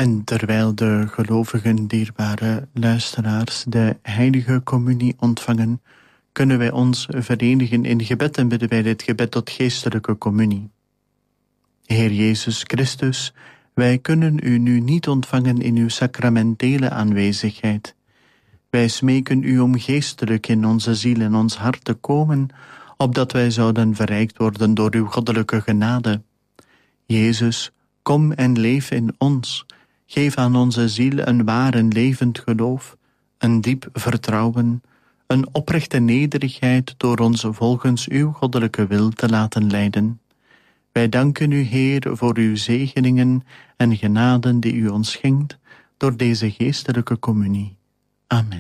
En terwijl de gelovigen, dierbare luisteraars, de heilige communie ontvangen, kunnen wij ons verenigen in gebed en bidden wij dit gebed tot geestelijke communie. Heer Jezus Christus, wij kunnen u nu niet ontvangen in uw sacramentele aanwezigheid. Wij smeken u om geestelijk in onze ziel en ons hart te komen, opdat wij zouden verrijkt worden door uw goddelijke genade. Jezus, kom en leef in ons. Geef aan onze ziel een waar en levend geloof, een diep vertrouwen, een oprechte nederigheid door ons volgens uw goddelijke wil te laten leiden. Wij danken u, Heer, voor uw zegeningen en genaden die u ons schenkt door deze geestelijke communie. Amen.